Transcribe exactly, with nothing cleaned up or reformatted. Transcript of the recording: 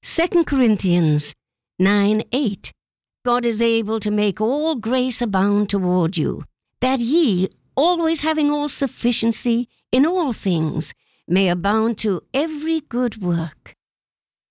Second Corinthians nine eight. God is able to make all grace abound toward you, that ye, always having all sufficiency in all things, may abound to every good work.